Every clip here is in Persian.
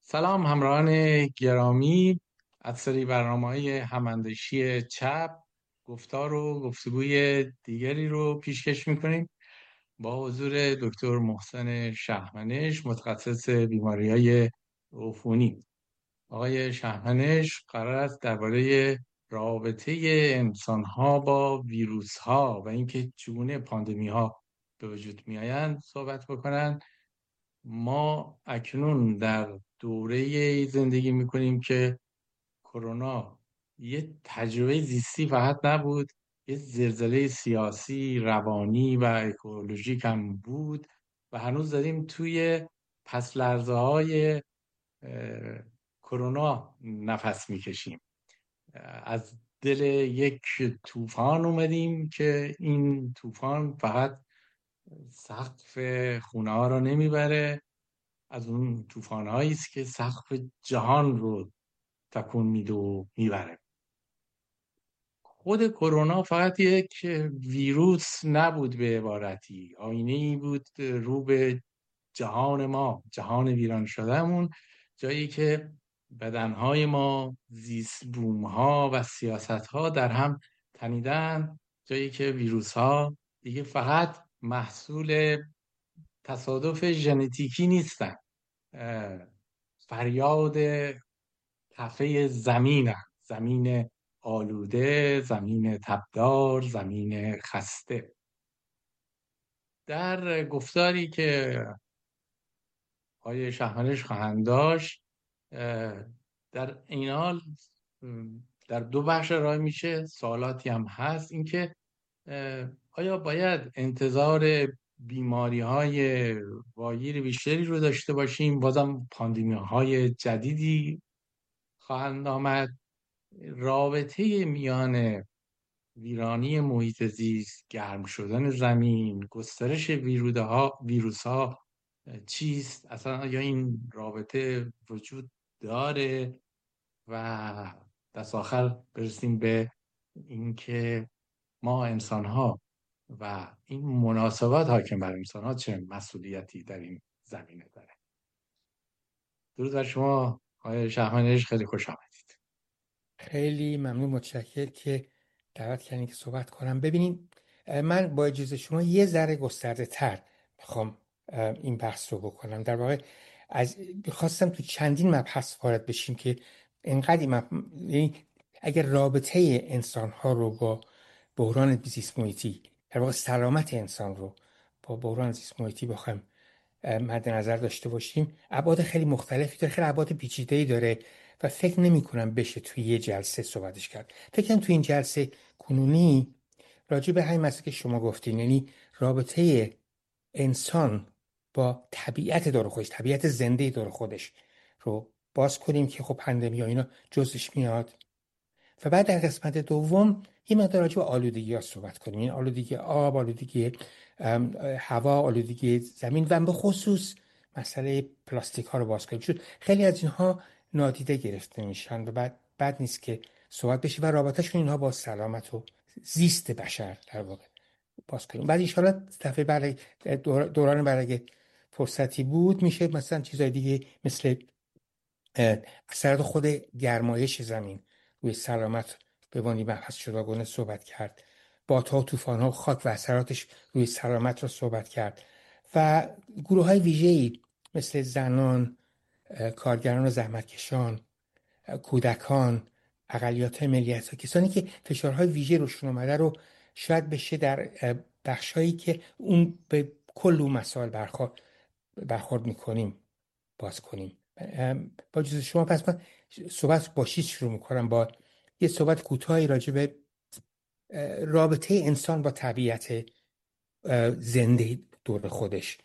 سلام همراهان گرامی. از سری برنامه‌های هماندیشی چپ گفتار و گفتگوی دیگری رو پیشکش می‌کنیم با حضور دکتر محسن شهمنش، متخصص بیماری‌های عفونی. آقای شهمنش قرار است درباره رابطه انسان‌ها با ویروس‌ها و اینکه چگونه پاندمی‌ها به وجود می‌آیند صحبت بکنند. ما اکنون در دوره زندگی میکنیم که کرونا یه تجربه زیستی فقط نبود، یه زلزله سیاسی، روانی و اکولوژیک هم بود و هنوز داریم توی پس لرزه های کرونا نفس میکشیم. از دل یک طوفان اومدیم که این طوفان فقط سقف خونه ها رو نمیبره، از اون طوفان‌هایی است که سقف جهان رو تکون میده و میبره. خود کرونا فقط یک ویروس نبود، به عبارتی آینه‌ای بود رو به جهان ما، جهان ویران شدهمون، جایی که بدنهای ما، زیست بوم‌ها و سیاست‌ها در هم تنیدن، جایی که ویروس‌ها دیگه فقط محصول تصادف ژنتیکی نیستن، فریاد تپه زمین هم. زمین آلوده، زمین تبدار، زمین خسته. در گفتاری که آقای شهمنش خواهند داشت، در این حال در دو بخش ارائه میشه، سوالاتی هم هست. اینکه آیا باید انتظار بیماری های واگیر بیشتری رو داشته باشیم؟ بازم پاندمی های جدیدی خواهند آمد؟ رابطه میان ویرانی محیط زیست، گرم شدن زمین، گسترش ویروس ها چیست؟ اصلا آیا این رابطه وجود داره؟ و دست آخر برسیم به اینکه ما انسان ها و این مناسبات حاکم بر انسان ها چه مسئولیتی در این زمینه داره. درود بر شما آقای شهمنش، خیلی خوش آمدید. خیلی ممنون، متشکر که دعوت کردین که صحبت کنم. ببینین، من با اجازه شما یه ذره گسترده تر میخوام این بحث رو بکنم. در واقع خواستم تو چندین مبحث وارد بشیم که انقدر یعنی اگر رابطه انسان ها رو با بحران زیست محیطی، در واقع سلامت انسان رو با بحران زیست محیطی بخوایم مد نظر داشته باشیم، ابعاد خیلی مختلفی داره، خیلی ابعاد پیچیده‌ای داره و فکر نمی‌کنم بشه توی یه جلسه صحبتش کرد. فکر کنم توی این جلسه کنونی راجع به همین مسئله که شما گفتین، یعنی رابطه انسان با طبیعت دور خودش، طبیعت زنده دور خودش رو باز کنیم که خب پندمی ها اینا جزش میاد، و بعد در قسمت دوم یه مقدار راجع به آلودگی ها صحبت کنیم. این آلودگی آب، آلودگی هوا، آلودگی زمین و به خصوص مسئله پلاستیک ها رو باز کنیم، چون خیلی از اینها نادیده گرفته میشن و بعد نیست که صحبت بشه و رابطهشون اینها با سلامت و زیست بشر در واقع باز کنیم. بعد ان شاءالله دفعه بعد دوران بعد اگه فرصتی بود میشه مثلا چیزای دیگه مثل اثرات خود گرمایش زمین روی سلامت به عنوان بحث جداگانه صحبت کرد، بادها و طوفان‌ها و خاک و اثراتش روی سلامت رو صحبت کرد و گروه‌های ویژه‌ای مثل زنان، کارگران و زحمتکشان، کودکان، اقلیت‌های ملیت‌ها، کسانی که فشارهای ویژه روشون اومده رو شاید بشه در بخشایی که اون به کل اون مسائل برخورد می‌کنیم باز کنیم. با اجازه شما پس من صحبت با چیز شروع میکنم، با یه صحبت کوتاهی راجع به رابطه انسان با طبیعت زنده دور خودش.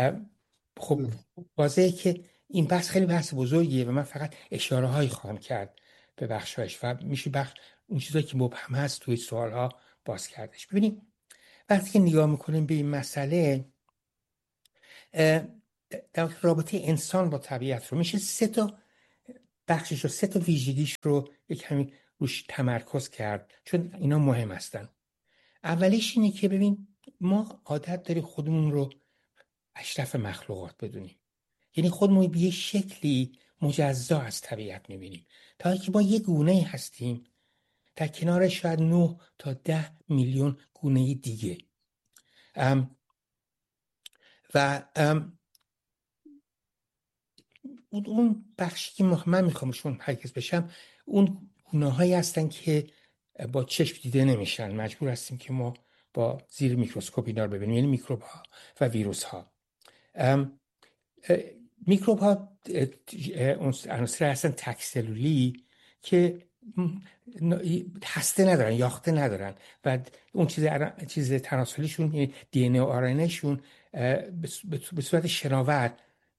خب واضحه که این بحث خیلی بحث بزرگیه و من فقط اشاره هایی خواهم کرد به بخشایش و میشه اون چیزایی که مبهم هست توی سوال ها باز کردش. ببینید، وقتی که نگاه میکنیم به این مسئله، در رابطه انسان با طبیعت رو میشه سه تا بخشش رو، سه تا ویژگیش رو یک کمی روش تمرکز کرد، چون اینا مهم هستن. اولیش اینه که ببین، ما عادت داریم خودمون رو اشرف مخلوقات بدونیم، یعنی خودمون به یه شکلی مجزا از طبیعت میبینیم، تا اینکه ما یک گونه هستیم در کنار شاید 9 تا 10 میلیون گونه دیگه. و اون بخشی که من میخوامشون مرکز بشم، اون گونه‌هایی هستن که با چشم دیده نمیشن، مجبور هستیم که ما با زیر میکروسکوپ اینا رو ببینیم، یعنی میکروب ها و ویروس ها. میکروب ها عناصر هستن تکسلولی که هسته ندارن، یاخته ندارن و اون چیز تناسلیشون، یعنی دی ان ای و آر ان ای شون به صورت شناور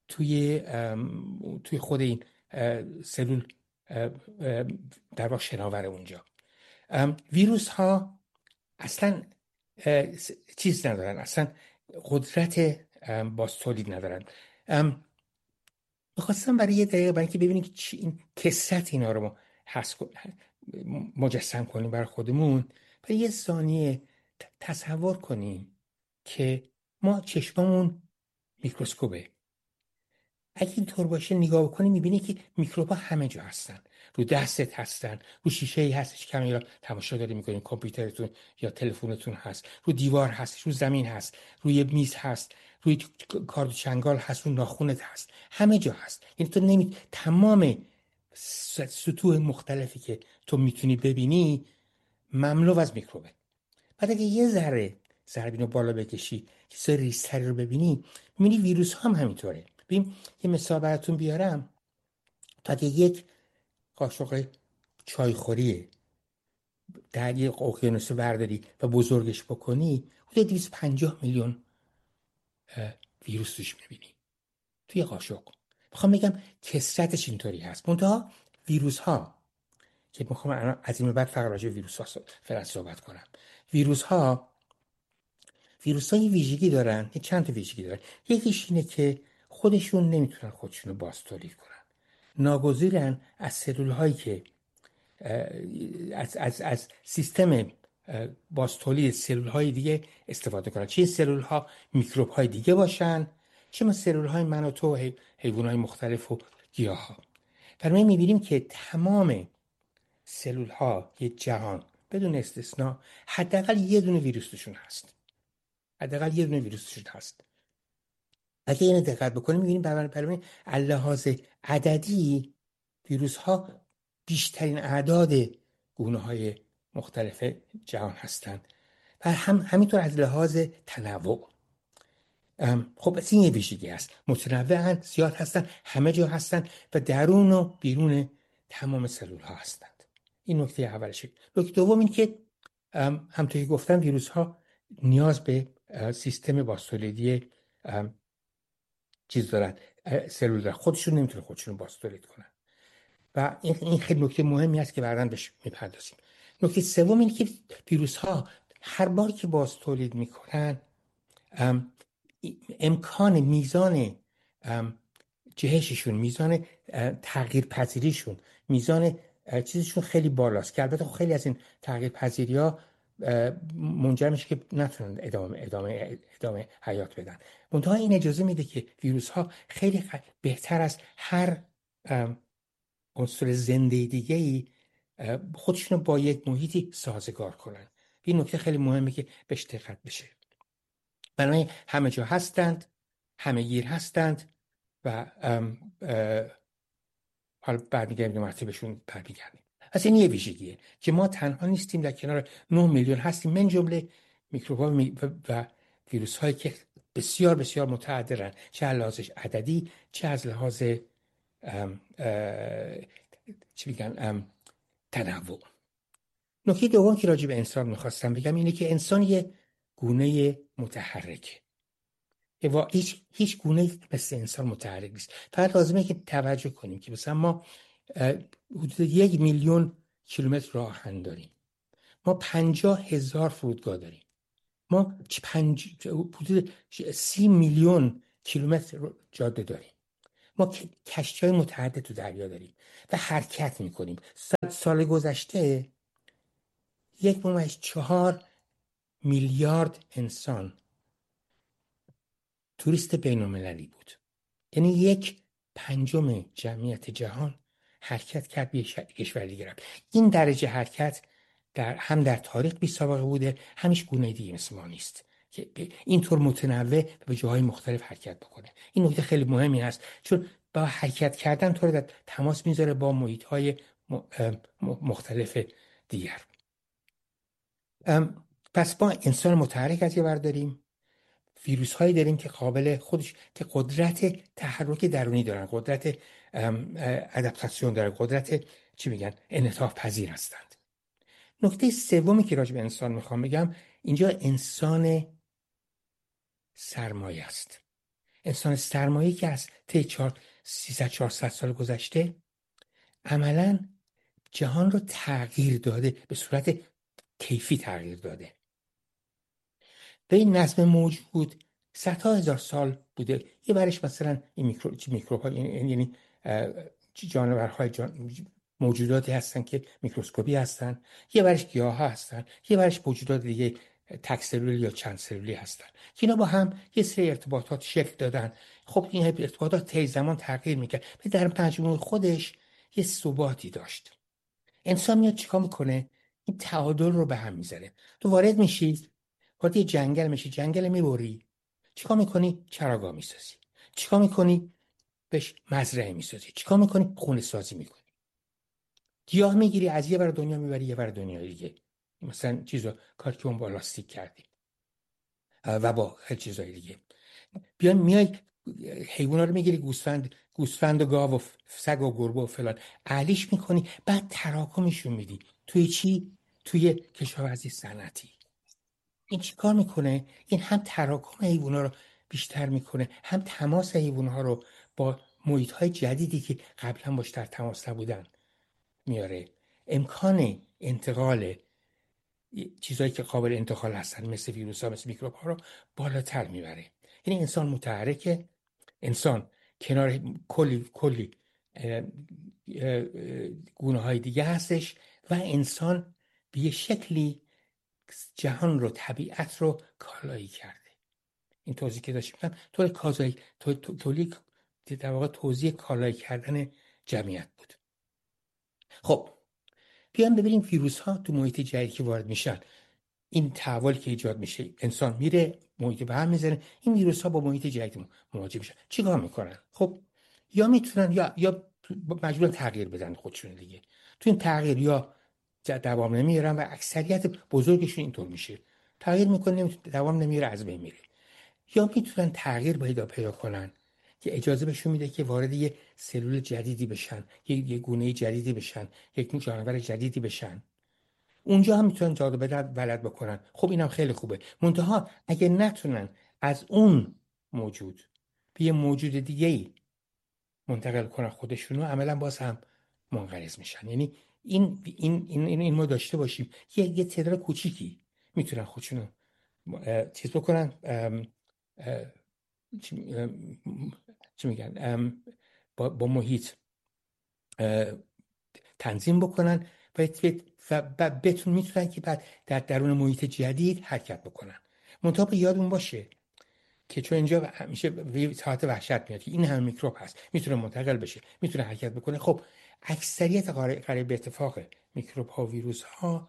توی خود این سلول در واقع شناور اونجا. ویروس ها اصلا چیز ندارن، اصلا قدرت بازتولید ندارن. میخواستم برای یه دقیقه، برای اینکه ببینیم که چی این کثرت اینا رو ما مجسم کنیم برای خودمون، برای یه ثانیه تصور کنیم که ما چشممون میکروسکوپه. اگه اینطور باشه نگاه بکنی میبینی که میکروب‌ها همه جا هستن. رو دستت هستن، رو شیشه‌ای هستش که کامیرا تماشا داری می‌کنی، کامپیوترتون یا تلفنتون هست، رو دیوار هست، رو زمین هست، روی میز هست، روی کارد چنگال هست، رو ناخونت هست، همه جا هست. یعنی تو تمام سطوح مختلفی که تو میتونی ببینی مملو از میکروبه. بعد اگه یه ذره ضربین رو بالا بکشی که سر ریزتری رو ببینی، میبینی ویروس هم همینطوره. ببین یه مثال براتون بیارم. تا اگه یک قاشق چایخوری در یک اقیانوس برداری و بزرگش بکنی، حدود 250 میلیون ویروس توش میبینی توی قاشق. میخوام بگم کثرتش اینطوری هست. منتها ویروس ها که میخوام از این بعد فقط راجع به ویروس ها فعلا صحبت کنم. ویروس ها یه ویژگی دارن، یه چند تا ویژگی دارن. یکیش اینه که خودشون نمیتونن خودشون رو باز تولید کنن، ناگزیرن از سلول هایی که از سیستم باز تولید سلول های دیگه استفاده کنن، چه سلول ها میکروب های دیگه باشن، چه سلول های من و تو، حیوان های مختلف و گیاه ها. برای میبینیم که تمام سلول ها یه جهان بدون استثنا حداقل یه دونه ویروس توشون هست، حداقل یه دونه ویروس توشون هست. اگه اینو دقت بکنیم می‌بینیم برای لحاظ عددی ویروس ها بیشترین اعداد گونه‌های مختلف جهان هستند و همینطور از لحاظ تنوع. خب این یه ویژگی هست، متنوعن، زیاد هستن، همه جا هستن و درون و بیرون تمام سلول ها هستند. این نکته اولشه. نکته دوم این که همونطور که گفتم ویروس ها نیاز به سیستم بازتولیدی چیز دارن، سلول دارن، خودشون نمیتونه خودشون باز تولید کنن و این خیلی نکته مهمی است که بعداً بهش میپردازیم. نکته سوم اینه که ویروس ها هر بار که باز تولید میکنن امکان میزان جهششون، میزان تغییر پذیریشون، میزان چیزشون خیلی بالاست که البته خیلی از این تغییر پذیری ها منجر میشه که نتونن ادامه حیات بدن. منتها این اجازه میده که ویروس ها خیلی بهتر از هر عنصر زنده دیگه‌ای خودشون با یک محیطی سازگار کنن. این نکته خیلی مهمه که بهش دقت بشه. بنابراین همه جا هستند، همه گیر هستند و حالا برمیگردیم مرتبشون برمیگردیم. پس این یه ویژگیه که ما تنها نیستیم، در کنار 9 میلیون هستیم، من جمله میکروب‌ها و ویروس هایی که بسیار بسیار متعددن، چه از لحاظ عددی چه از لحاظ تنوع. نکته دوم که راجع به انسان میخواستم بگم اینه که انسان یه گونه متحرکه. هیچ گونه مثل انسان متحرک نیست. فقط لازمه که توجه کنیم که مثلا ما حدود 1 میلیون کیلومتر راه آهن داریم، ما 50,000 فرودگاه داریم، ما حدود 30 میلیون کیلومتر جاده داریم، ما کشتی‌های متعدد تو دریا داریم و حرکت میکنیم. سال گذشته 1.4 میلیارد انسان توریست بین‌المللی بود. یعنی پنجم جمعیت جهان حرکت کرد به کشور دیگه رفت. این درجه حرکت هم در تاریخ بی سابقه بوده، همیش گونه دیگه مثل ما نیست که اینطور متنوع به جاهای مختلف حرکت بکنه. این نکته خیلی مهمی هست، چون با حرکت کردن تو رو در تماس میذاره با محیط‌های مختلف دیگر. پس ما انسان متحرک از یه ور داریم، ویروس هایی داریم که قابل خودش که قدرت تحرک درونی دارن، قدرت ادپتاسیون دارن، قدرت انعطاف پذیر هستند. نکته سومی که راجع به انسان میخوام بگم، اینجا انسان سرمایه است. انسان سرمایه که از طی 300-400 سال گذشته عملاً جهان رو تغییر داده، به صورت کیفی تغییر داده. به این نظم موجود صدها هزار سال بوده. یه برش مثلا این میکروب ها، یعنی جانورهای موجوداتی هستن که میکروسکوپی هستن، یه برش گیاه ها هستن، یه برش موجودات دیگه تک سلولی یا چند سلولی هستن که اینا با هم یه سری ارتباطات شکل دادن. خب این ارتباطات طی زمان تغییر میکرد، در مجموع خودش یه ثباتی داشت. انسان میاد چیکار میکنه؟ این تعادل رو به هم میذاره. تو وارد میشی، وارد یه جنگل میشی، جنگل میبری، چیکار میکنی؟ چراگاه میسازی. چیکار میکنی؟ بهش مزرعه میسازی. چیکار میکنی؟ خونه سازی میکنی. گیاه میگیری، از یه ور دنیا میبری یه ور دنیا دیگه. مثلا کاری که اون با لاستیک کردی و با خیلی چیزای دیگه. میای حیونا رو میگیری، گوسفند و گاو و سگ و گربه و فلان، اهلیش میکنی، بعد تراکمشون میدی توی چی؟ توی کشاورزی صنعتی. این چی کار میکنه؟ این هم تراکم حیونا رو بیشتر میکنه، هم تماس حیونا رو با محیط های جدیدی که قبلا باش در تماس نبودن میاره. امکان انتقال چیزایی که قابل انتقال هستن مثل ویروس ها، مثل میکروب ها رو بالاتر میبره. یعنی انسان متحرکه، انسان کنار کلی گونه های دیگه هستش و انسان به یه شکلی جهان رو، طبیعت رو کالایی کرده. این توضیح که داشتیم تولید در واقع توضیح کالایی کردن جمعیت بود. خب بیان ببینیم ویروس ها تو محیط جدیدی که وارد میشن، این تحولی که ایجاد میشه، انسان میره محیط به هم میزنه، این ویروس ها با محیط جدید مواجه میشن، چیکار میکنن؟ خب یا میتونن یا مجبورن تغییر بدن خودشون دیگه. تو این تغییر یا دوام نمیارن و اکثریت بزرگشون اینطور میشه، تغییر میکنه دوام نمیاره، از بین میره. یا میتونن تغییر پیدا کنن که اجازه بهشون میده که وارد یه سلول جدیدی بشن، یه گونه جدیدی بشن، یک جانور جدیدی بشن. اونجا هم میتونن جادو بلد بکنن. خب اینم خیلی خوبه. منتها اگه نتونن از اون موجود به یه موجود دیگه‌ای منتقل کنن خودشونو، عملا باز هم منقرض میشن. یعنی این ما داشته باشیم یه تعداد کوچیکی میتونن خودشونو چیز بکنن، چی میگن، با محیط تنظیم بکنن و بتون میتونن که بعد در درون محیط جدید حرکت بکنن. منتها یادمون باشه که چون اینجا میشه ساعت وحشت میاد که این همه میکروب هست، میتونه منتقل بشه، میتونه حرکت بکنه. خب اکثریت قریب به اتفاق میکروب ها و ویروس ها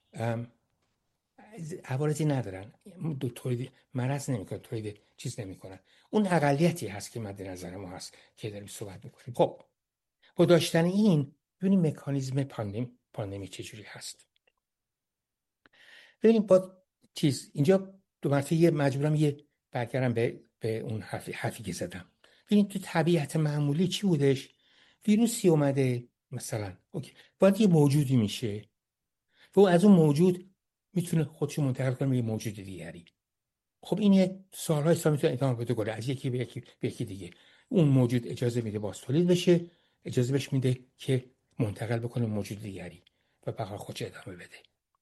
عوارضی ندارن، تولید مرض نمیکنن، تولید چیز نمیکنن. اون اقلیتی هست که مد نظر ما هست که داریم صحبت میکنیم. خب با داشتن این ببینیم مکانیزم پاندمی چجوری هست. ببینیم با اینجا دو مرتبه مجبورم یه برگردم به اون حرفی که زدم. ببینیم تو طبیعت معمولی چی بودش؟ ویروسی اومده مثلا، اوکی، باید یه موجودی میشه و از اون موجود میتونه خودشو منتقل کنه به یه موجود دیگری. خب این سالهای سال میتونه ادامه پیدا کنه، از یکی به یکی دیگه. اون موجود اجازه میده باز تولید بشه، اجازه بهش میده که منتقل بکنه موجود دیگری و بقا خودش ادامه بده.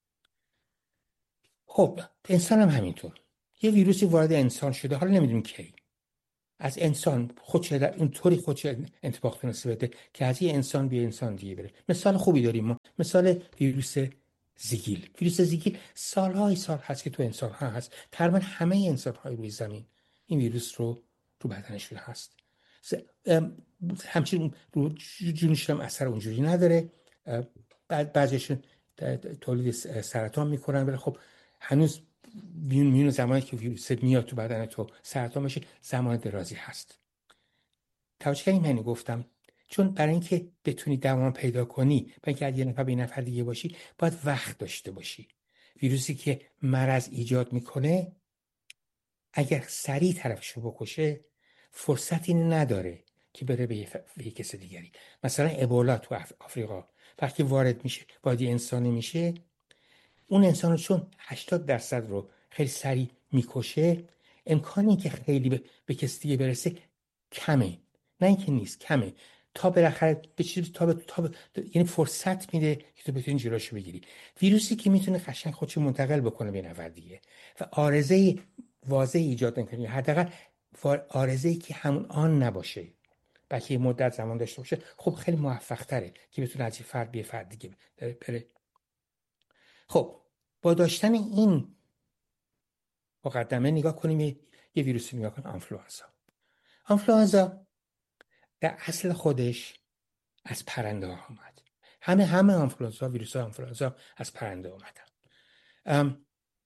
خب انسان هم همینطور، یه ویروسی وارد انسان شده، حالا نمیدونیم کی، از انسان خودش اونطوری خودش انتقال تونسته بده که از یه انسان به انسان دیگه بره. مثال خوبی داریم ما، مثال ویروس زیگیل. ویروس زیگیل سالهای سال هست که تو انسان ها هست، تقریبا همه انسان های روی زمین این ویروس رو تو بدنشون هست. همچنین رو جونشون هم اثر اونجوری نداره. بعضیشون تولید سرطان میکنن، ولی خب هنوز میون زمانی که ویروس میاد تو بدن تو سرطان میشه زمان درازی هست. توجه کردیم من گفتم چون برای اینکه بتونی درمان پیدا کنی، برای اینکه از یه نفر به یه نفر دیگه باشی، باید وقت داشته باشی. ویروسی که مرض ایجاد میکنه اگر سریع طرفشو بکشه فرصتی نداره که بره به یه کس دیگری. مثلا ابولا تو آفریقا وقتی وارد میشه وارد انسانی میشه، اون انسان رو چون 80% رو خیلی سریع میکشه، امکانی که خیلی به کسی دیگه برسه کمه. نه اینکه نیست، کمه. تا بالاخره به چیزی یعنی فرصت میده که تو بتونی جلوشو بگیری. ویروسی که میتونه قشنگ خودشو منتقل بکنه به نفر دیگه و عارضه واضح ایجاد نکنه، حداقل عارضه‌ای که همون آن نباشه بلکه یه مدت زمان داشته باشه، خب خیلی موفق تره که بتونه از یه فرد به فرد دیگه بره. خب با داشتن این مقدمه نگاه کنیم یه ویروسی نگاه کنیم. آنفلوانزا در اصل خودش از پرنده ها آمد. همه آنفلوانزا، ویروس آنفلوانزا از پرنده آمدن.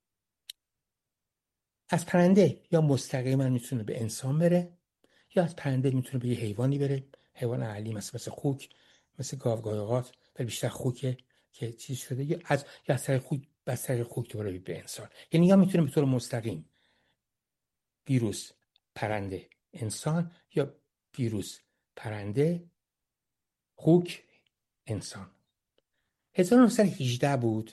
از پرنده یا مستقیما میتونه به انسان بره، یا از پرنده میتونه به یه حیوانی بره، حیوان اهلی مثل خوک، مثل گاوگایقات، ولی بیشتر خوکه که چیز شده، یا از طریق خوک دوباره به انسان. یعنی یا میتونه به طور مستقیم ویروس پرنده انسان، یا ویروس پرنده خوک انسان. 1918 بود.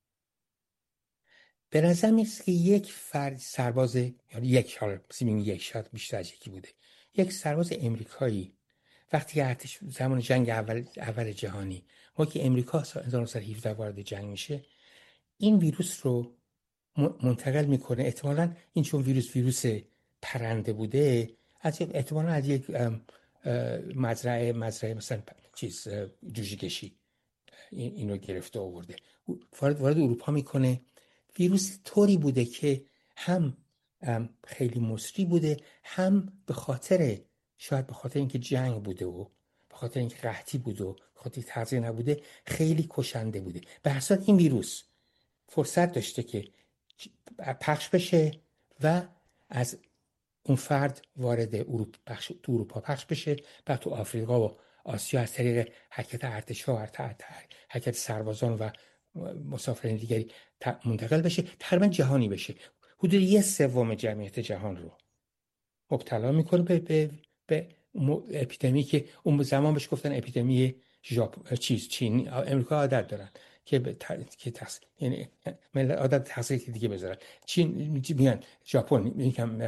به نظر میرسه که یک فرد سرباز، یعنی یک شاید بیشتر از یکی بوده، یک سرباز امریکایی وقتی ارتش زمان جنگ اول جهانی، موقعی که امریکا سال 1917 وارد جنگ میشه، این ویروس رو منتقل میکنه. احتمالاً این چون ویروس پرنده بوده، احتمالاً از یک مزرعه مثلا جوجه کشی اینو گرفته آورده، وارد اروپا میکنه. ویروس طوری بوده که هم خیلی مصری بوده، هم شاید به خاطر اینکه جنگ بوده و به خاطر اینکه قحطی بوده و به خاطر تغذیه نبوده خیلی کشنده بوده. به هر صورت این ویروس فرصت داشته که پخش بشه و از اون فرد وارد اروپا پخش بشه، بعد تو آفریقا و آسیا از طریق حرکت ارتش‌ها، حرکت سربازان و مسافرین دیگری منتقل بشه، تقریبا جهانی بشه. حدود 1/3 جمعیت جهان رو مبتلا میکنه به اپیدمی که اون زمان بهش گفتن اپیدمی چین. امریکا عادت دارن که یعنی ملت عادت تحصیل دیگه بذارن. چین میگن، ژاپن میگن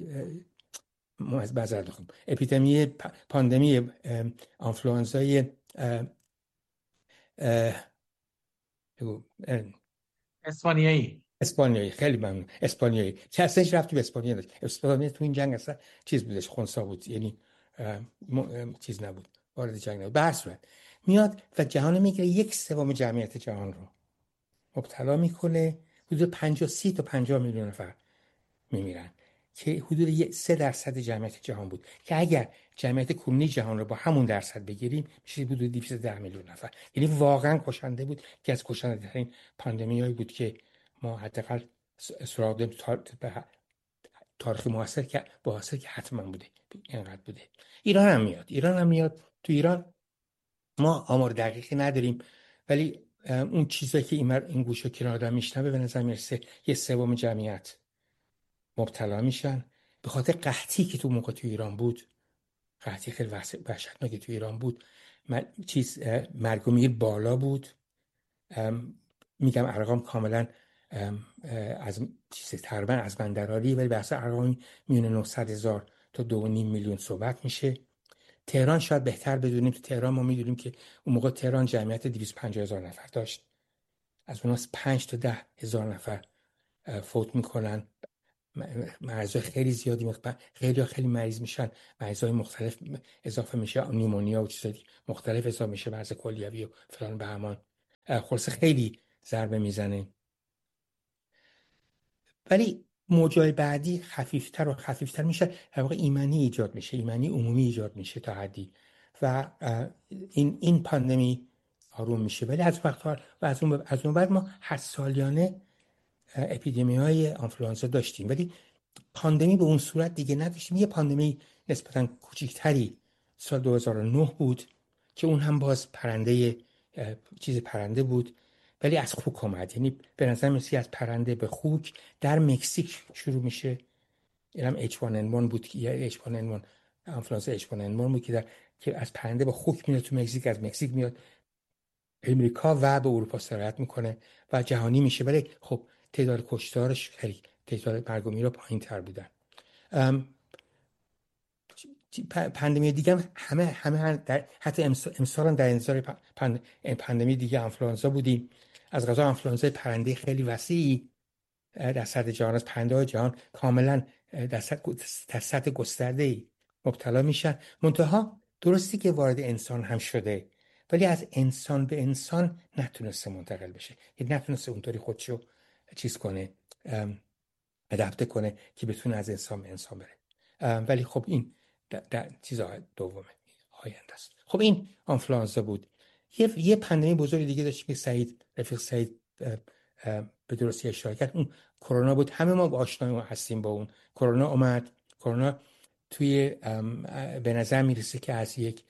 معذرت میخوام، اپیدمی پاندمی آنفلوانزای اسپانیایی. خیلی ممنون. اسپانیایی که اصلا رفتی به اسپانیا نداشت. اسپانیا تو این جنگ اصلا چیز بودش، خنثی بود، یعنی چیز نبود، وارد جنگ نبود. به هر صورت میاد و جهان میگیره، 1/3 جمعیت جهان رو مبتلا میکنه. حدود 30 تا 50 میلیون نفر میمیرن که حدود 3% جمعیت جهان بود، که اگر جمعیت کلی جهان رو با همون درصد بگیریم میشه حدود 210 میلیون نفر. یعنی واقعا کشنده بود، که از کشنده ترین پاندمیایی بود که ما حداقل سراغ داریم تاریخ معاصر، که حتما بوده، اینقدر بوده. ایران هم میاد. تو ایران ما آمار دقیقی نداریم، ولی اون چیزایی که این گوشه کنار آدم میشنوه به نظر میرسه 1/3 جمعیت مبتلا میشن به خاطر قحطی که تو موقع تو ایران بود. قحطی خیلی وحشتناکی تو ایران بود. مرگ و میر بالا بود. میگم ارقام کاملا از تقریبا از من دراری، ولی بحث ارقام میونه 900,000 تا 2.5 میلیون صحبت میشه. تهران شاید بهتر بدونیم. تو تهران ما میدونیم که اون موقع تهران جمعیت 250,000 نفر داشت، از اونها 5 تا 10,000 نفر فوت میکنن. مریضای خیلی زیادی خیلی مریض میشن، مریضای مختلف اضافه میشه، نیمونیا و چیزای مختلف اضافه میشه، مرض کلیوی و فلان بهمان. خلاص خیلی ضربه میزنه. ولی موجای بعدی خفیفتر و خفیفتر میشه، در واقع ایمنی ایجاد میشه، ایمنی عمومی ایجاد میشه تا حدی و این پاندمی آروم میشه. ولی از وقت و از اون بعد ما هر سالیانه اپیدمی های آنفلوانزا داشتیم، ولی پاندمی به اون صورت دیگه نداشتیم. یه پاندمی نسبتا کوچیکتری سال 2009 بود که اون هم باز پرنده بود، ولی از خوک اومد. یعنی به نظر میسی از پرنده به خوک در مکزیک شروع میشه. اینم H1N1 بود، یا H1N1 آنفلوانزا H1N1 بود که از پرنده به خوک میاد تو مکزیک، از مکزیک میاد امریکا و به اروپا سرایت میکنه و جهانی میشه. ولی خب تعداد کشتارش خیلی، تعداد مرگ و میر پایین تر بودن. پاندمی دیگه همه در حتی امسال هم در انتظار پاندمی دیگه آنفلوانزا بودیم. از قضا آنفلوانزا پرنده خیلی وسیعی در سطح جهان، از پرنده‌های جهان کاملا در سطح گسترده‌ای مبتلا میشن. منتها درستی که وارد انسان هم شده، ولی از انسان به انسان نتونسته منتقل بشه، یعنی نتونسته اونطوری خودشو چیز کنه، ادپته کنه که بتونه از انسان به انسان بره. ولی خب این در چیزها دومه، آینده است. خب این آنفلوانزا بود. یه پاندمی بزرگ دیگه داشتیم که رفیق سعید به درستی اشاره کرد، اون کرونا بود. همه ما آشنا هستیم با اون. کرونا اومد. کرونا توی به نظر میرسه که از یک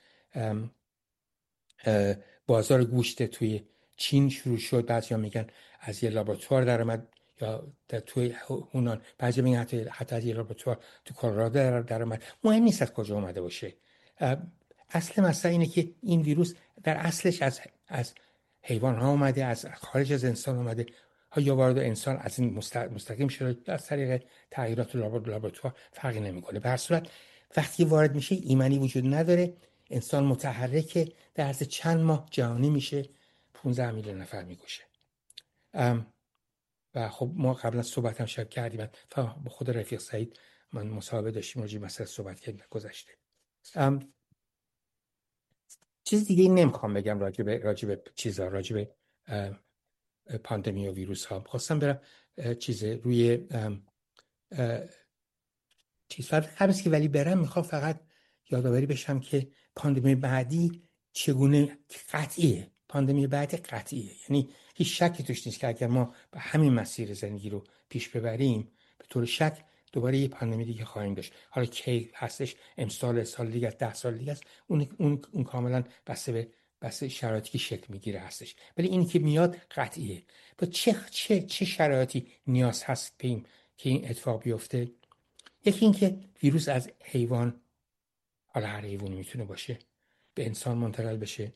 بازار گوشت توی چین شروع شد. بعضیا میگن از یه لابراتوار در اومد، یا توی هونان، بعضی میگن حتی از یه لابراتوار تو کلرادو در اومد. مهم نیست از کجا اومده باشه. اصل مسئله اینه که این ویروس در اصلش از حیوان ها اومده، از خارج از انسان اومده، یا وارد انسان از این مستقیم شده از طریق تغییرات لابراتوار، فرقی نمیکنه. به هر صورت وقتی وارد میشه ایمنی وجود نداره، انسان متحرکه، در عرض چند ماه جهانی میشه، 15 میلیون نفر میکشه. و خب ما قبلا صحبت هم شب کردیم، با خود رفیق سعید من مصاحبه داشتیم راجع به مسئله صحبت کردیم گذشته. چیز دیگه نمیخوام بگم راجع به چیزا، راجع به پاندمی و ویروس ها. خواستم برم چیز روی چیز قبل که ولی برم میخوام فقط یادآوری بشم که پاندمی بعدی چگونه قطعیه. پاندمی بعدی قطعیه، یعنی هیچ شکی توش نیست که اگر ما به همین مسیر زندگی رو پیش ببریم به طور شک دوباره یه پاندمی دیگه خواهیم داشت. حالا کی هستش، امسال، سال دیگه، 10 سال دیگه است، اون کاملا بسته شرایطی که شکل میگیره هستش. ولی این که میاد قطعیه. با چه شرایطی نیاز هست که این اتفاق بیفته؟ یکی این که ویروس از حیوان، حالا هر حیوانی میتونه باشه، به انسان منتقل بشه.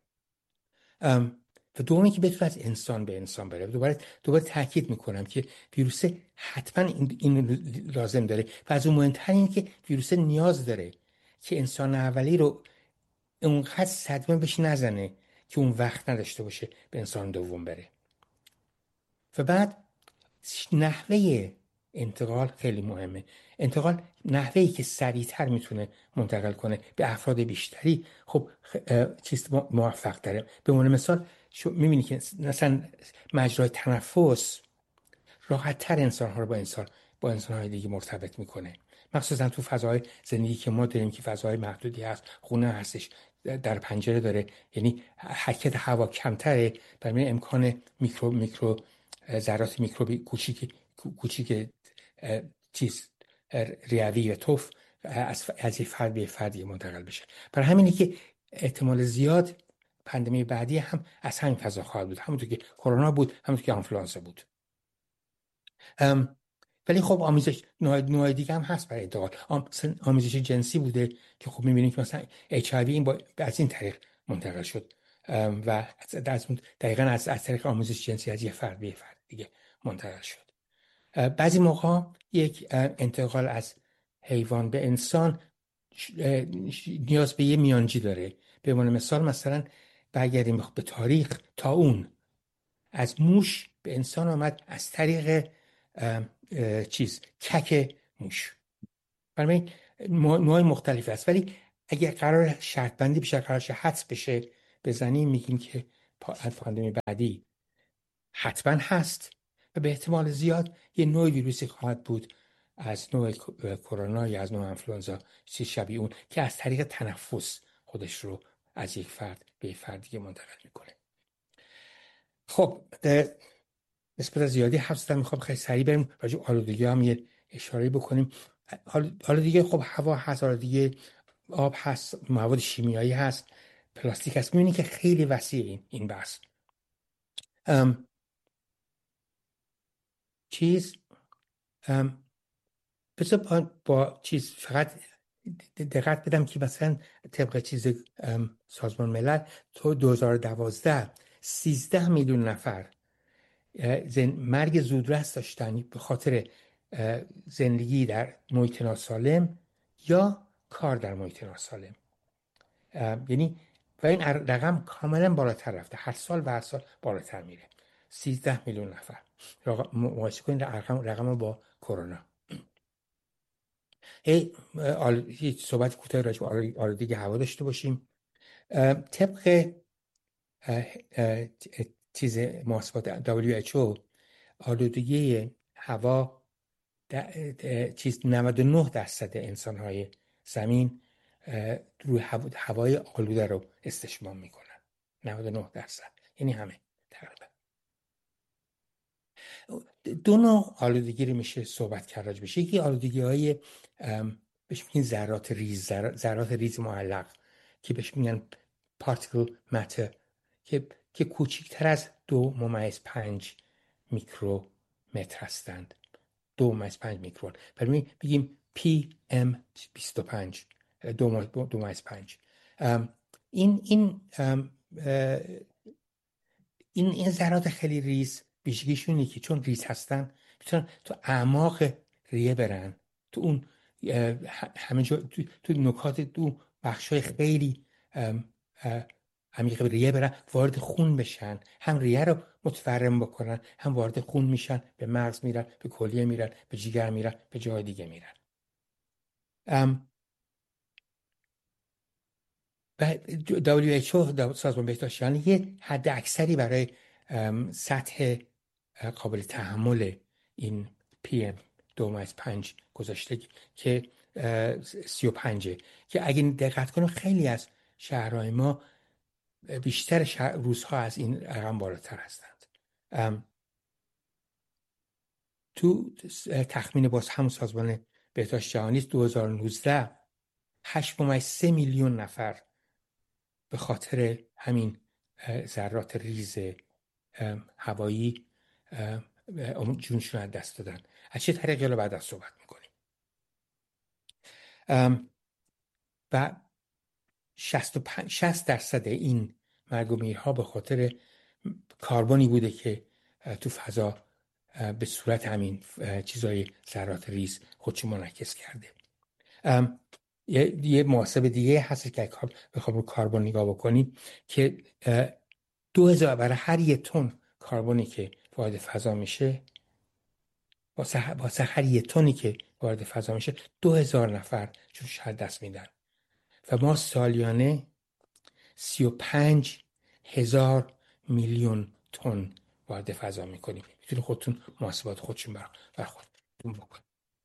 و دومی که بتونه از انسان به انسان بره. دوباره تاکید میکنم که ویروس حتما این لازم داره و از اون مهمتر این که ویروس نیاز داره که انسان اولی رو اونقدر صدمه بهش نزنه که اون وقت نداشته باشه به انسان دوم بره. و بعد نحوه انتقال خیلی مهمه. انتقال نحوهی که سریعتر میتونه منتقل کنه به افراد بیشتری، خب چیز موفق داره. به عنوان مثال میبینی که مثلا مجرای تنفس راحت تر انسان ها رو با انسان های دیگه مرتبط میکنه، مخصوصا تو فضای زندگی که ما داریم که فضای محدودی هست، خونه هستش، در پنجره داره، یعنی حرکت هوا کمتره، برای امکان میکرو ذرات میکروبی کوچیک چیز ریوی و توف از یک فرد به فردی منتقل بشه. برای همینه که احتمال زیاد پاندمی بعدی هم از همین فضا خواهد بود، همونطور که کرونا بود، همونطور که آنفلوانزا بود. ولی خب آمیزش نوع دیگه هم هست برای انتقال. آمیزش جنسی بوده که خب می‌بینید که مثلا HIV این از این طریق منتقل شد و دقیقاً از طریق آمیزش جنسی از یه فرد به فرد دیگه منتقل شد. بعضی موقع یک انتقال از حیوان به انسان نیاز به یه میانجی داره. به عنوان مثال مثلا برگردیم به تاریخ، طاعون از موش به انسان آمد از طریق کک موش. برای نوع مختلف است، ولی اگر قرار شرط بندی بشه، قرار حدس بشه بزنیم، میگیم که پاندمی بعدی حتما هست، و به احتمال زیاد یه نوع ویروسی خواهد بود از نوع کرونا یا از نوع انفلوانزا، چیز شبیه اون، که از طریق تنفس خودش رو از یک فرد به یک فرد دیگه منتقل میکنه. خب نسبت زیادی حرف زدم، میخوام خیلی سریع بریم راجع به آلودگی هم یه اشاره بکنیم. آلودگی خب هوا هست، آلودگی آب هست، مواد شیمیایی هست، پلاستیک هست. میبینی که خیلی وسیع این بحث. چیز بذار با چیز فقط دقت بدم که مثلا طبق چیز سازمان ملل تو 2012 13 میلیون نفر مرگ زودرس داشتن به خاطر زندگی در محیط ناسالم یا کار در محیط ناسالم. یعنی و این رقم کاملا بالاتر رفته، هر سال و هر سال بالاتر میره. 13 میلیون نفر. مقایسه کنید رقم با کرونا. هیچ صحبت کوتاه راجع به آلودگی هوا داشته باشیم. طبق چیز محاسبات WHO آلودگی هوا چیز 99% انسان‌های زمین روی هوای آلوده رو استشمام میکنن. 99%، یعنی همه تقریبا. دو نوع آلودگی رو میشه صحبت کرد راجع بهش. یکی آلودگی های بهش میگن ذرات ریز معلق که بهش میگن particle matter که کوچکتر از 2.5 میکرومتر هستند. 2.5 میکرون. برای بگیم PM25 2.5. این ذرات خیلی ریز ویژگیشون اینه که چون ریز هستن میتونن تو اعماق ریه برن، تو اون همه جا تو نکات تو بخشای خیلی عمیق ریه برن، وارد خون بشن، هم ریه رو متورم بکنن، هم وارد خون میشن، به مغز میرن، به کلیه میرن، به جگر میرن، به جای دیگه میرن. و WHO سازمان بهداشت جهانی یه حد اکثری برای سطح قابل تحمل این PM 2.5 گذاشته که 35، که اگه دقت کنیم خیلی از شهرهای ما بیشتر روزها از این رقم بالاتر هستند. تو تخمین باز همون سازمان بهداشت جهانی 2019 8.3 میلیون نفر به خاطر همین ذرات ریز هوایی جونشون از دست دادن. از چه طریقی رو بعد از صحبت میکنیم. و 60% این مرگ و میرها به خاطر کربنی بوده که تو فضا به صورت همین چیزای ذرات ریز خودشو منعکس کرده. یه محاسبه دیگه هست که بخوام رو کربن نگاه بکنیم که 2000 برای هر یه تن کربنی که وارد فضا میشه، واسه هر یه تنی که وارد فضا میشه 2000 نفر جونش دست میدن و ما سالیانه 35,000 میلیون تن وارد فضا میکنیم. میتونید خودتون محاسبات خودشون بر خودتون بکنید.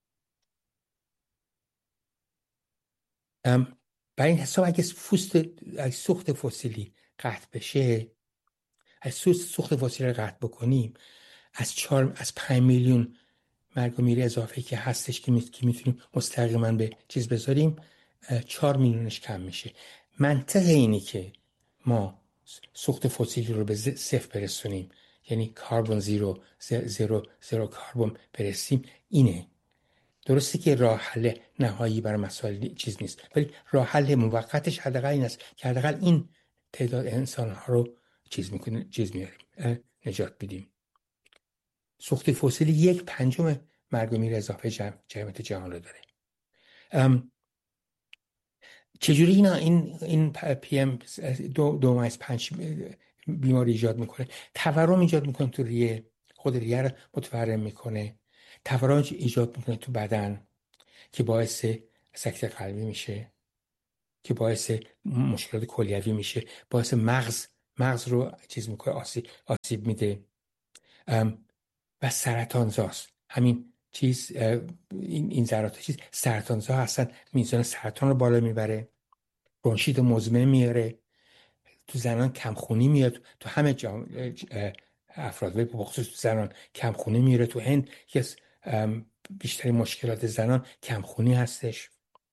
برای این حساب اگه سوخت فسیلی قطع بشه، از سوخت فسیلی قطع بکنیم، از 5 میلیون مرگ و میر اضافه که هستش که میتونیم مستقیما به چیز بذاریم، 4 میلیونش کم میشه. منطق اینی که ما سوخت فسیلی رو به صفر برسونیم، یعنی کاربن زیرو کاربن برسیم، اینه. درسته که راه حل نهایی برای مسائل چیز نیست، ولی راه حل موقتش حداقل این است که حداقل این تعداد انسان ها رو میاریم نجات بدیم. سوخت فسیلی 1/5 مرگ و میر اضافه جمعیت جهان رو داره. چجوری این PM 2.5 بیماری ایجاد میکنه؟ تورم ایجاد میکنه تو ریه، خود ریه رو متورم میکنه، تورم ایجاد میکنه تو بدن که باعث سکته قلبی میشه، که باعث مشکلات کلیوی میشه، باعث مغز رو چیز میکنه، آسیب میده. و سرطانزاست. همین چیز این ذرات چیز سرطانزا هستن، میزان سرطان رو بالا میبره، برونشیت مزمن میاره، تو زنان کمخونی میاد، تو همه افراد ولی بخصوص تو زنان کمخونی میاره. تو هند یه بیشتری مشکلات زنان کمخونی هستش.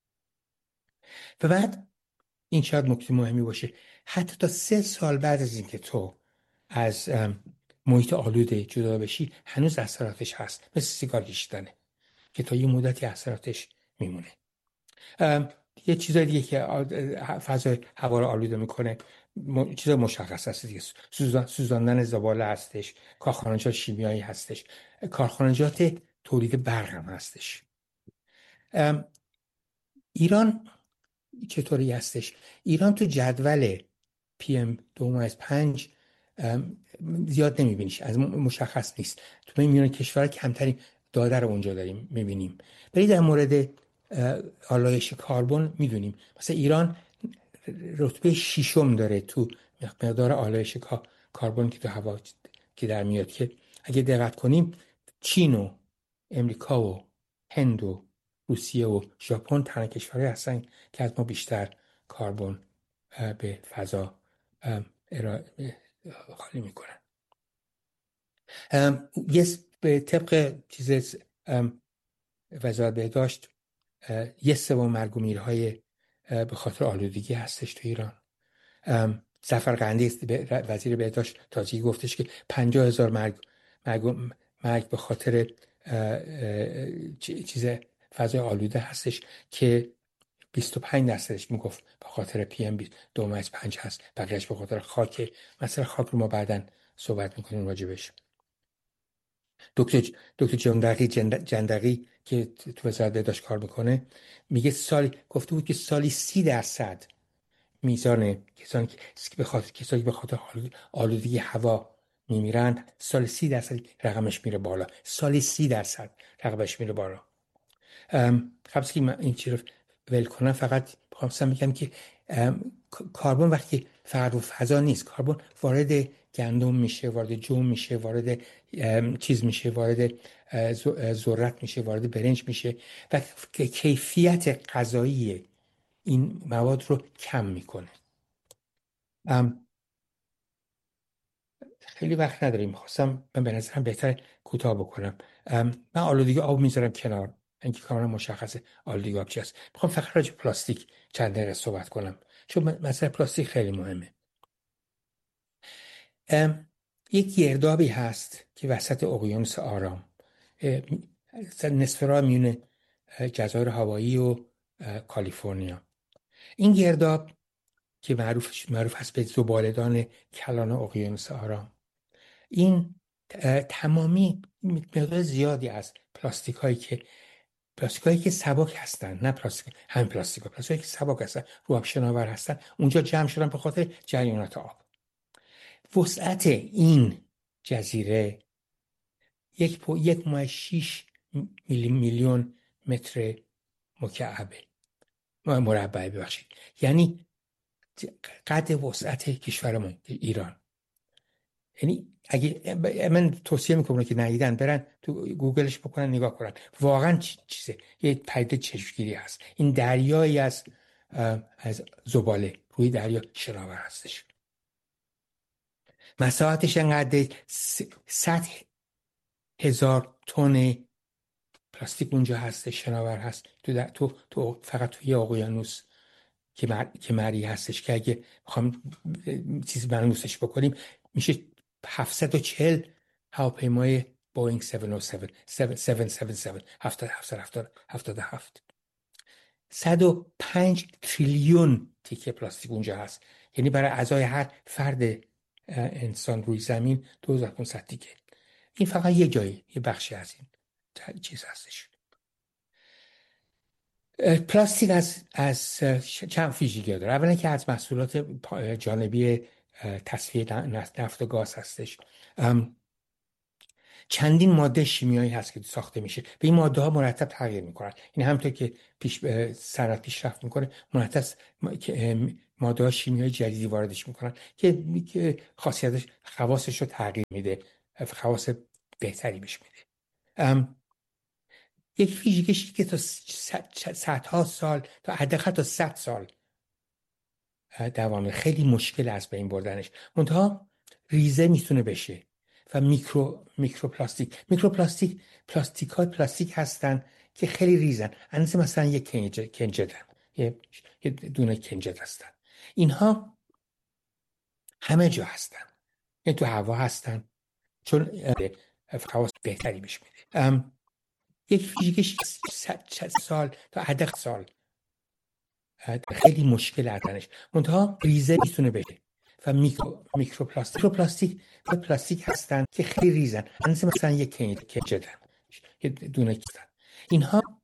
و بعد این شاید نکته مهمی باشه، حتی تا 3 سال بعد از اینکه تو از محیط آلوده جدا بشی هنوز اثراتش هست، مثل سیگار کشیدنه که تا یه مدتی اثراتش میمونه. یه چیز دیگه که فضای هوا رو آلوده میکنه چیز مشخص هست دیگه، سوزاندن زباله هستش، کارخانجات شیمیایی هستش، کارخانجات تولید برق هم هستش. ایران چطوری هستش؟ ایران تو جدول PM2.5 زیاد نمیبینیش، از مشخص نیست. تو میون کشورها کمتری داده رو اونجا داریم میبینیم. ولی در مورد آلایش کربن میدونیم مثلا ایران رتبه 6 داره تو مقدار آلایش کربن که تو هوا که در میاد، که اگه دقت کنیم چین و امریکا و هند و روسیه و ژاپن تنها کشورهایی هستن که از ما بیشتر کربن به فضا خالی میکنن. به طبق چیز وزارت بهداشت 1/3 مرگ و میرهای به خاطر آلودگی هستش تو ایران. ظفر قندی وزیر بهداشت تازگی گفتش که 50,000 مرگ به خاطر چیز فضای آلوده هستش که 25% میگفت به خاطر PM2.5 هست، بقیهش به خاطر خاک. مثلا خاک رو ما بعداً صحبت میکنیم راجبش. دکتر جندقی که تو وزارت بهداشت کار میکنه میگه گفته بود که سالی 30% میزان کسانی که به خاطر آلودگی هوا میمیرن، سال 30% رقمش میره بالا. سال 30% رقمش میره بالا. قبل از که من این چیز رو ول کنم فقط بخوام بگم که کربن وقتی فقط رو فضا نیست، کربن وارد گندم میشه، وارد جو میشه، وارد چیز میشه، وارد ذرت میشه، وارد برنج میشه و کیفیت غذایی این مواد رو کم میکنه. خیلی وقت نداریم، من به نظرم بهتر کوتاه بکنم. من آلودگی آب میذارم کنار، اینکه کاملا مشخصه آلودگی آب چی هست. میخوام فقط راجع پلاستیک چند دقیقه صحبت کنم چون مسئله پلاستیک خیلی مهمه. یک گردابی هست که وسط اقیانوس آرام، نصف راه میونه جزایر هاوایی و کالیفرنیا. این گرداب که معروف هست به زباله‌دان کلان اقیانوس آرام، این تمامی مقدار زیادی از پلاستیک هایی که سبک هستن، نه پلاستیک همین پلاستیکایی که سبک هستن، رو آب شناور هستن، اونجا جمع شدن به خاطر جریانات آب. وسعت این جزیره 1.6 میلیون متر مربع ببخشید، یعنی قد وسعت کشورمون ایران. یعنی اگه من توصیه میکنم که ندیدن برن تو گوگلش بکنن نگاه کنن، واقعا چیزه، یه پدیده چشمگیری هست. این دریایی از زباله روی دریا شناور هستش. مساحتش انقدر 100,000 تن پلاستیک اونجا هست، شناور هست تو فقط توی اقیانوس که مری هستش که اگه بخوام چیز ملموسش بکنیم میشه 740 هواپیمای بوینگ 777 105 تریلیون تیکه پلاستیک اونجا هست، یعنی برای اعضای هر فرد انسان روی زمین 2500 تیکه. این فقط یه جایی، یه بخشی از این چیز هستش. پلاستیک از چند ویژگی داره. اولا که از محصولات جانبی تصفیه نفت و گاز هستش. چندین ماده شیمیایی هست که ساخته میشه و این ماده ها مرتب تغییر میکنن. این همونطور که صنعت پیشرفت میکنه مرتب ماده ها شیمیایی جدیدی واردش میکنن که خاصیتش خواصش رو تغییر میده، خواص بهتری بهش میده. یک ویژگیش که تا صدها سال تا حداقل تا 100 سال دوام خیلی مشکل است به این بردنش. منتها ریزه میتونه بشه و میکروپلاستیک پلاستیک هستن که خیلی ریزن، اندازه مثلا یک کنجدن، یه دونه کنجد هستن. اینها همه جا هستن، یعنی تو هوا هستن، چون خواص بهتری بهش میده. یک ویژگیش 100 سال تا حداقل سال خیلی مشکل هستنش. منتها ریزه میتونه بشه و پلاستیک هستن که خیلی ریزن، اندازه مثلا یک کنجدن، یه دونه هستن. اینها